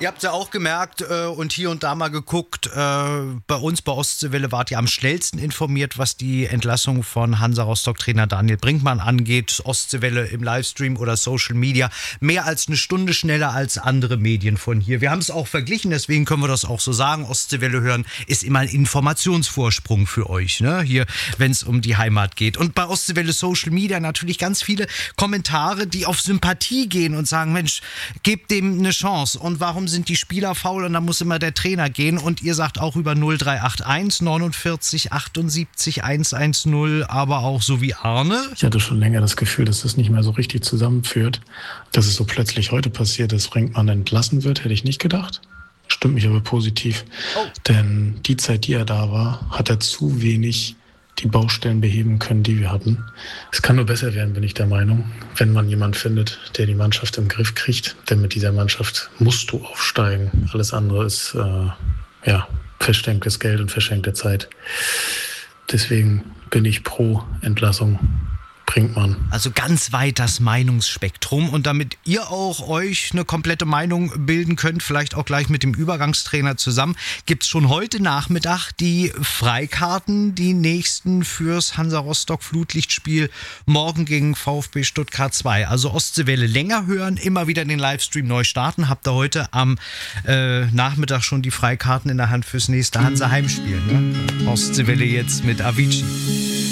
Ihr habt ja auch gemerkt und hier und da mal geguckt, bei uns bei Ostseewelle wart ihr am schnellsten informiert, was die Entlassung von Hansa Rostock-Trainer Daniel Brinkmann angeht. Ostseewelle im Livestream oder Social Media mehr als eine Stunde schneller als andere Medien von hier. Wir haben es auch verglichen, deswegen können wir das auch so sagen. Ostseewelle hören ist immer ein Informationsvorsprung für euch, ne? Hier, wenn es um die Heimat geht. Und bei Ostseewelle Social Media natürlich ganz viele Kommentare, die auf Sympathie gehen und sagen, Mensch, gebt dem eine Chance. Und warum sind die Spieler faul und da muss immer der Trainer gehen? Und ihr sagt auch über 0381 49 78 110, aber auch so wie Arne. Ich hatte schon länger das Gefühl, dass das nicht mehr so richtig zusammenführt. Dass es so plötzlich heute passiert, dass Brinkmann entlassen wird, hätte ich nicht gedacht. Stimmt mich aber positiv. Denn die Zeit, die er da war, hat er zu wenig die Baustellen beheben können, die wir hatten. Es kann nur besser werden, bin ich der Meinung, wenn man jemanden findet, der die Mannschaft im Griff kriegt. Denn mit dieser Mannschaft musst du aufsteigen. Alles andere ist verschenktes Geld und verschenkte Zeit. Deswegen bin ich pro Entlassung Brinkmann. Also ganz weit das Meinungsspektrum. Und damit ihr auch euch eine komplette Meinung bilden könnt, vielleicht auch gleich mit dem Übergangstrainer zusammen, gibt es schon heute Nachmittag die Freikarten, die nächsten fürs Hansa Rostock Flutlichtspiel morgen gegen VfB Stuttgart 2. Also Ostseewelle länger hören, immer wieder den Livestream neu starten. Habt ihr heute am Nachmittag schon die Freikarten in der Hand fürs nächste Hansa Heimspiel, ne? Ostseewelle jetzt mit Avicii.